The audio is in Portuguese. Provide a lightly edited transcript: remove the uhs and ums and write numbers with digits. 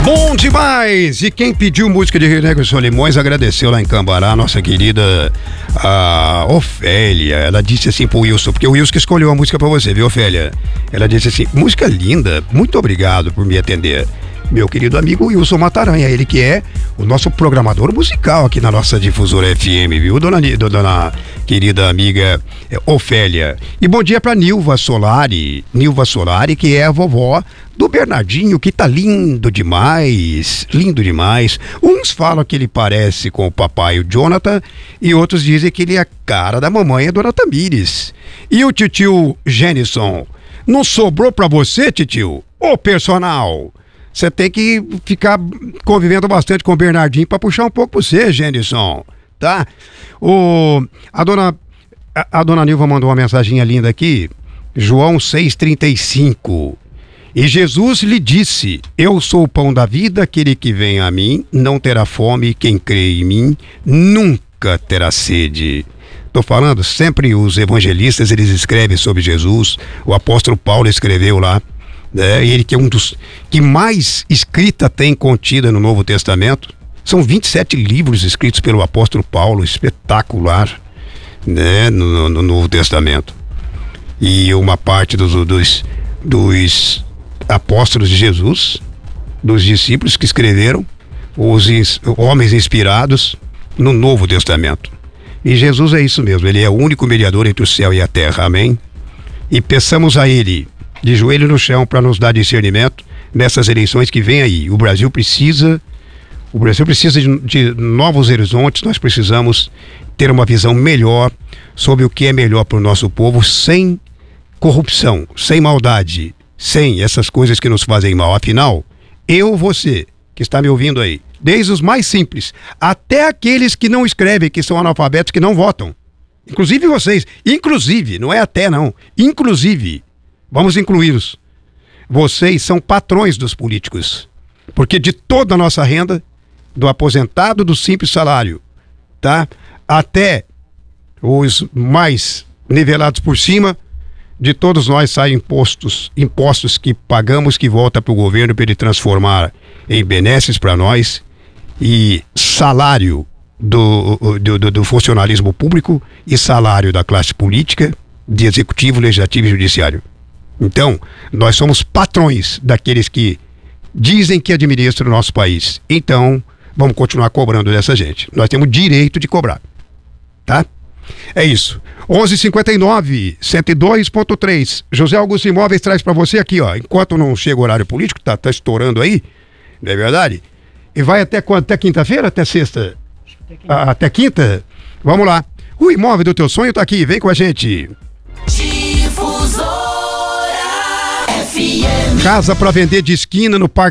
Bom demais! E quem pediu música de Rio Negro e Solimões agradeceu lá em Cambará, nossa querida Ofélia. Ela disse assim pro Wilson, porque o Wilson que escolheu a música pra você, viu, Ofélia? Ela disse assim: música linda, muito obrigado por me atender. Meu querido amigo Wilson Mataranha, ele que é o nosso programador musical aqui na nossa Difusora FM, viu, dona querida amiga Ofélia. E bom dia pra Nilva Solari, que é a vovó do Bernardinho, que tá lindo demais. Uns falam que ele parece com o papai, o Jonathan, e outros dizem que ele é a cara da mamãe, a dona Tamires. E o titio Jenison, não sobrou pra você, titio? Ô personal! Você tem que ficar convivendo bastante com o Bernardinho para puxar um pouco pra você, Jenison, tá? A dona Nilva mandou uma mensaginha linda aqui, João 6,35. E Jesus lhe disse: eu sou o pão da vida, aquele que vem a mim não terá fome, quem crê em mim nunca terá sede. Tô falando, sempre os evangelistas, eles escrevem sobre Jesus, o apóstolo Paulo escreveu lá, né? Ele que é um dos que mais escrita tem contida no Novo Testamento. São 27 livros escritos pelo apóstolo Paulo, espetacular, né? No Novo Testamento. E uma parte dos apóstolos de Jesus, dos discípulos que escreveram, os homens inspirados no Novo Testamento. E Jesus é isso mesmo, ele é o único mediador entre o céu e a terra, amém? E peçamos a ele, de joelho no chão, para nos dar discernimento nessas eleições que vem aí. O Brasil precisa de novos horizontes, nós precisamos ter uma visão melhor sobre o que é melhor para o nosso povo, sem corrupção, sem maldade, sem essas coisas que nos fazem mal. Afinal, você que está me ouvindo aí, desde os mais simples até aqueles que não escrevem, que são analfabetos, que não votam, inclusive vocês, não é até não, inclusive, vamos incluí-los. Vocês são patrões dos políticos, porque de toda a nossa renda, do aposentado, do simples salário, tá? Até os mais nivelados por cima, de todos nós saem impostos que pagamos, que volta para o governo para ele transformar em benesses para nós, e salário do funcionalismo público e salário da classe política, de executivo, legislativo e judiciário. Então, nós somos patrões daqueles que dizem que administram o nosso país. Então, vamos continuar cobrando dessa gente. Nós temos direito de cobrar, tá? É isso. 11:59, 102.3. José Augusto Imóveis traz para você aqui, ó. Enquanto não chega o horário político, tá estourando aí, não é verdade? E vai até quando? Até quinta-feira? Até sexta? Até quinta? Vamos lá. O imóvel do teu sonho tá aqui, vem com a gente. Difusora FM. Casa para vender de esquina no Parque